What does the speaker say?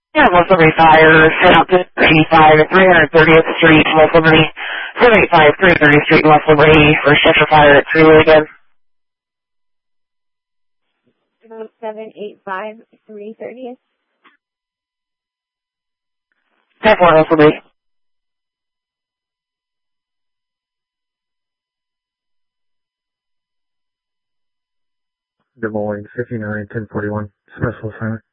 Yeah, West Liberty Fire, set up to 85 at 330th Street, West Liberty, 785, 330th Street, West Liberty, for Cheshire Fire at Truly again. 785, 330th. 10-4, West Liberty. Des Moines, 59, 1041, special assignment.